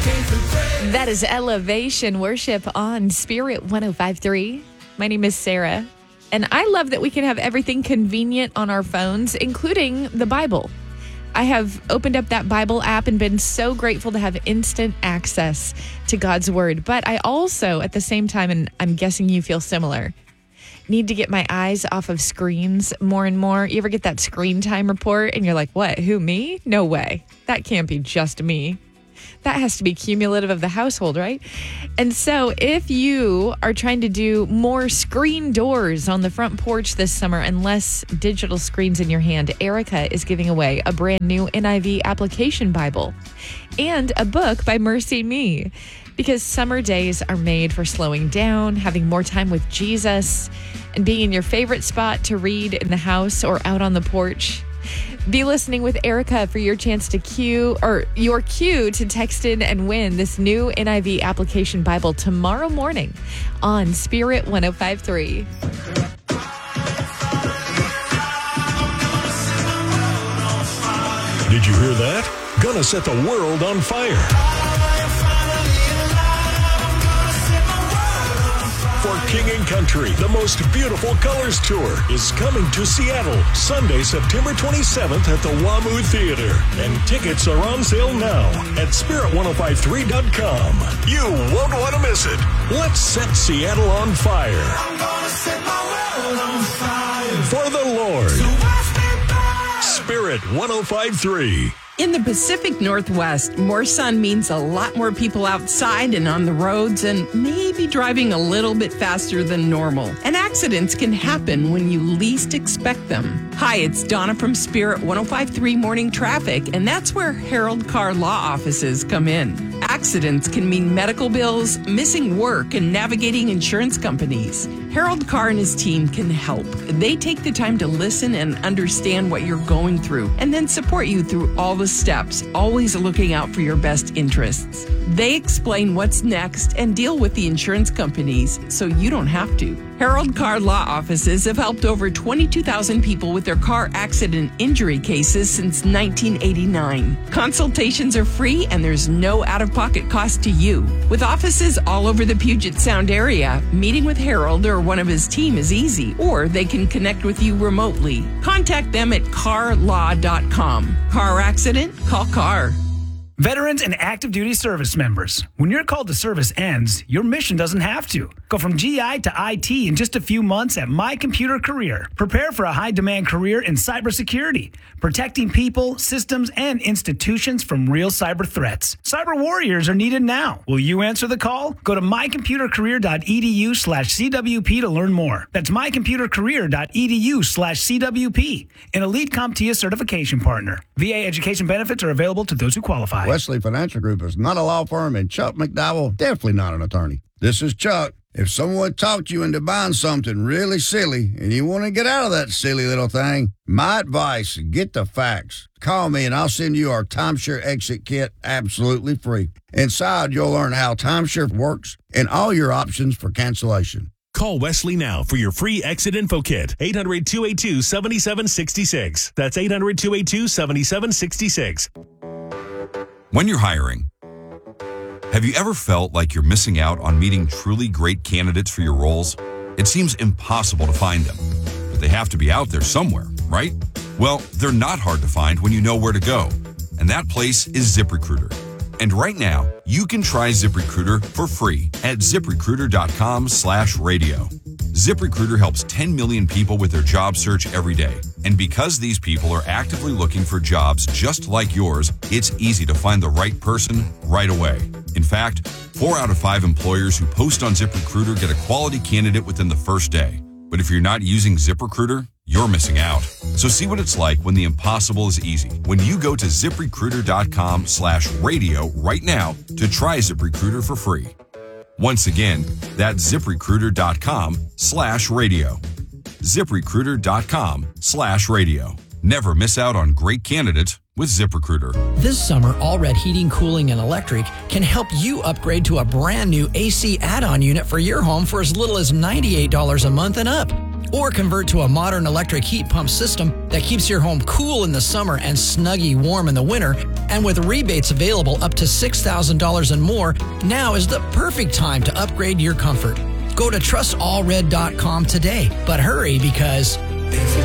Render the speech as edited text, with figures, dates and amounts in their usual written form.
That is Elevation Worship on Spirit 105.3. My name is Sarah, and I love that we can have everything convenient on our phones, including the Bible. I have opened up that Bible app and been so grateful to have instant access to God's Word. But I also, at the same time, and I'm guessing you feel similar, need to get my eyes off of screens more and more. You ever get that screen time report and you're like, what, who, me? No way. That can't be just me. That has to be cumulative of the household, right? And so if you are trying to do more screen doors on the front porch this summer and less digital screens in your hand, Erica is giving away a brand new NIV application Bible and a book by Mercy Me. Because summer days are made for slowing down, having more time with Jesus, and being in your favorite spot to read in the house or out on the porch. Be listening with Erica for your chance to your cue to text in and win this new NIV application Bible tomorrow morning on Spirit 105.3. Did you hear that? Gonna set the world on fire. For King and Country, the most beautiful colors tour is coming to Seattle Sunday, September 27th at the WAMU Theater. And tickets are on sale now at spirit1053.com. You won't want to miss it. Let's set Seattle on fire. I'm gonna set my world on fire. For the Lord. So Spirit 105.3. In the Pacific Northwest, more sun means a lot more people outside and on the roads and maybe driving a little bit faster than normal. And accidents can happen when you least expect them. Hi, it's Donna from Spirit 105.3 Morning Traffic, and that's where Harold Carr Law Offices come in. Accidents can mean medical bills, missing work, and navigating insurance companies. Harold Carr and his team can help. They take the time to listen and understand what you're going through, and then support you through all the steps, always looking out for your best interests. They explain what's next and deal with the insurance companies so you don't have to. Harold Carr Law Offices have helped over 22,000 people with their car accident injury cases since 1989. Consultations are free and there's no out-of-pocket cost to you. With offices all over the Puget Sound area, meeting with Harold or one of his team is easy, or they can connect with you remotely. Contact them at carlaw.com. Car accident? Call Carr. Veterans and active duty service members, when your call to service ends, your mission doesn't have to. Go from GI to IT in just a few months at My Computer Career. Prepare for a high-demand career in cybersecurity, protecting people, systems, and institutions from real cyber threats. Cyber warriors are needed now. Will you answer the call? Go to mycomputercareer.edu/CWP to learn more. That's mycomputercareer.edu/CWP, an Elite CompTIA certification partner. VA education benefits are available to those who qualify. Wesley Financial Group is not a law firm, and Chuck McDowell definitely not an attorney. This is Chuck. If someone talked you into buying something really silly and you want to get out of that silly little thing, my advice, get the facts. Call me and I'll send you our timeshare exit kit absolutely free. Inside, you'll learn how timeshare works and all your options for cancellation. Call Wesley now for your free exit info kit. 800-282-7766. That's 800-282-7766. When you're hiring, have you ever felt like you're missing out on meeting truly great candidates for your roles? It seems impossible to find them, but they have to be out there somewhere, right? Well, they're not hard to find when you know where to go, and that place is ZipRecruiter. And right now, you can try ZipRecruiter for free at ZipRecruiter.com/radio. ZipRecruiter helps 10 million people with their job search every day. And because these people are actively looking for jobs just like yours, it's easy to find the right person right away. In fact, 4 out of 5 employers who post on ZipRecruiter get a quality candidate within the first day. But if you're not using ZipRecruiter, you're missing out. So see what it's like when the impossible is easy. When you go to ZipRecruiter.com/radio right now to try ZipRecruiter for free. Once again, that's ZipRecruiter.com/radio. ZipRecruiter.com/radio. Never miss out on great candidates with ZipRecruiter. This summer, Allred Heating, Cooling, and Electric can help you upgrade to a brand new AC add-on unit for your home for as little as $98 a month and up. Or convert to a modern electric heat pump system that keeps your home cool in the summer and snuggy warm in the winter. And with rebates available up to $6,000 and more, now is the perfect time to upgrade your comfort. Go to trustallred.com today, but hurry because...